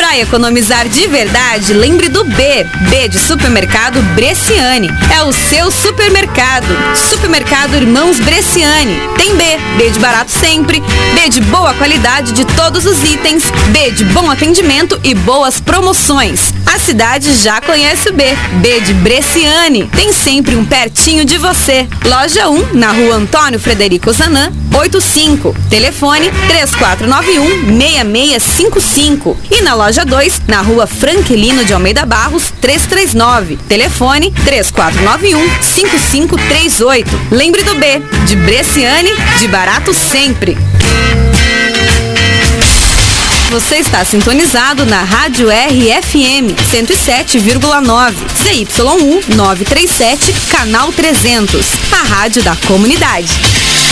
Vai economizar de verdade? Lembre do B. B de Supermercado Bresciani. É o seu supermercado. Supermercado Irmãos Bresciani. Tem B. B de barato sempre. B de boa qualidade de todos os itens. B de bom atendimento e boas promoções. A cidade já conhece o B. B de Bresciani. Tem sempre um pertinho de você. Loja 1, na rua Antônio Frederico Zanã, 85. Telefone 3491-6655. E na loja 2, na rua Franquelino de Almeida Barros, 339. Telefone 3491-5538. Lembre do B, de Bresciani, de barato sempre. Você está sintonizado na Rádio RFM 107,9, CYU 937, canal 300, a rádio da comunidade.